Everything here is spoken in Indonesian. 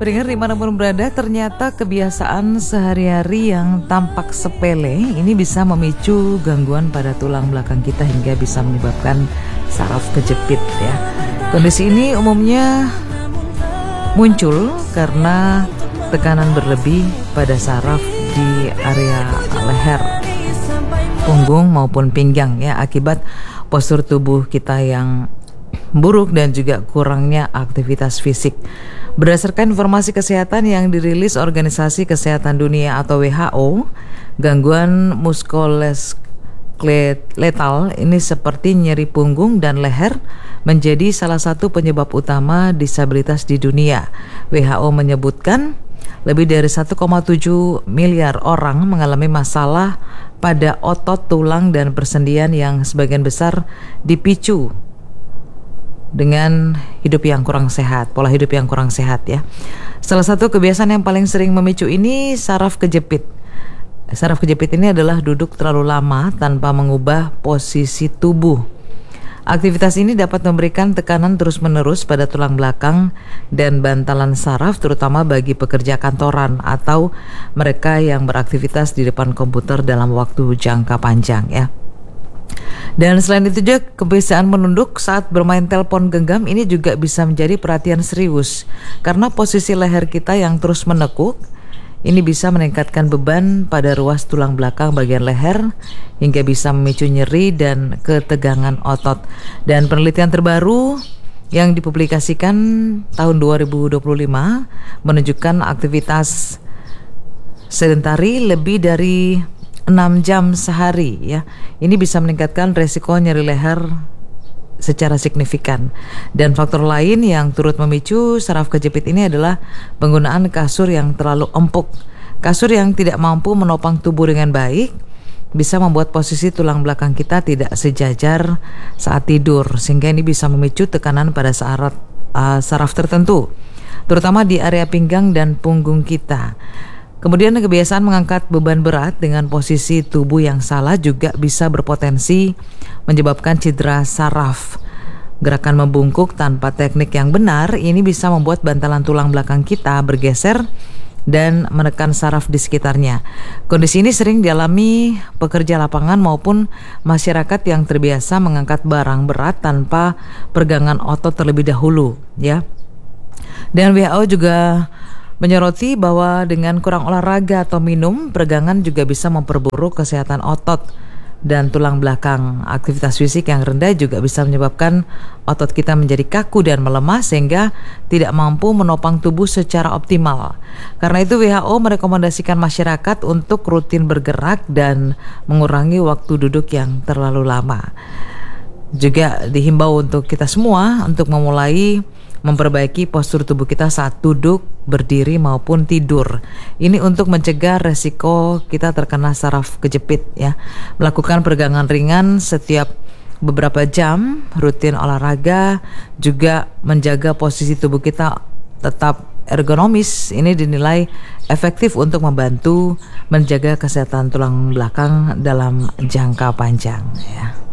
Pendengar dimanapun berada, ternyata kebiasaan sehari-hari yang tampak sepele ini bisa memicu gangguan pada tulang belakang kita hingga bisa menyebabkan saraf kejepit ya. Kondisi ini umumnya muncul karena tekanan berlebih pada saraf di area leher, punggung maupun pinggang ya, akibat postur tubuh kita yang buruk dan juga kurangnya aktivitas fisik. Berdasarkan informasi kesehatan yang dirilis Organisasi Kesehatan Dunia atau WHO, gangguan muskuloskeletal ini seperti nyeri punggung dan leher menjadi salah satu penyebab utama disabilitas di dunia. WHO menyebutkan lebih dari 1,7 miliar orang mengalami masalah pada otot, tulang, dan persendian yang sebagian besar dipicu dengan hidup yang kurang sehat, pola hidup yang kurang sehat ya. Salah satu kebiasaan yang paling sering memicu ini saraf kejepit. Saraf kejepit ini adalah duduk terlalu lama tanpa mengubah posisi tubuh. Aktivitas ini dapat memberikan tekanan terus-menerus pada tulang belakang dan bantalan saraf, terutama bagi pekerja kantoran atau mereka yang beraktivitas di depan komputer dalam waktu jangka panjang ya. Dan selain itu juga kebiasaan menunduk saat bermain telepon genggam ini juga bisa menjadi perhatian serius karena posisi leher kita yang terus menekuk ini bisa meningkatkan beban pada ruas tulang belakang bagian leher hingga bisa memicu nyeri dan ketegangan otot. Dan penelitian terbaru yang dipublikasikan tahun 2025 menunjukkan aktivitas sedentari lebih dari 6 jam sehari ya. Ini bisa meningkatkan resiko nyeri leher secara signifikan. Dan faktor lain yang turut memicu saraf kejepit ini adalah penggunaan kasur yang terlalu empuk. Kasur yang tidak mampu menopang tubuh dengan baik bisa membuat posisi tulang belakang kita tidak sejajar saat tidur, sehingga ini bisa memicu tekanan pada saraf tertentu, terutama di area pinggang dan punggung kita. Kemudian kebiasaan mengangkat beban berat dengan posisi tubuh yang salah juga bisa berpotensi menyebabkan cedera saraf. Gerakan membungkuk tanpa teknik yang benar ini bisa membuat bantalan tulang belakang kita bergeser dan menekan saraf di sekitarnya. Kondisi ini sering dialami pekerja lapangan maupun masyarakat yang terbiasa mengangkat barang berat tanpa peregangan otot terlebih dahulu ya. Dan WHO juga menyoroti bahwa dengan kurang olahraga atau minum, peregangan juga bisa memperburuk kesehatan otot dan tulang belakang. Aktivitas fisik yang rendah juga bisa menyebabkan otot kita menjadi kaku dan melemah sehingga tidak mampu menopang tubuh secara optimal. Karena itu WHO merekomendasikan masyarakat untuk rutin bergerak dan mengurangi waktu duduk yang terlalu lama. Juga dihimbau untuk kita semua untuk memulai memperbaiki postur tubuh kita saat duduk, berdiri maupun tidur. Ini untuk mencegah resiko kita terkena saraf kejepit ya. Melakukan peregangan ringan setiap beberapa jam, rutin olahraga, juga menjaga posisi tubuh kita tetap ergonomis. Ini dinilai efektif untuk membantu menjaga kesehatan tulang belakang dalam jangka panjang ya.